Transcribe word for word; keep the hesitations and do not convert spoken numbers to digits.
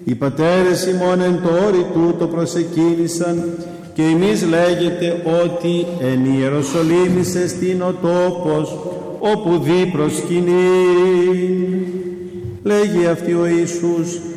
Οι πατέρες ημών εν το όρι τούτο προσεκίνησαν, και εμείς λέγεται ότι εν Ιεροσολύμης εστίν ο τόπος όπου δει προσκυνήν. Λέγει αυτή ο Ιησούς,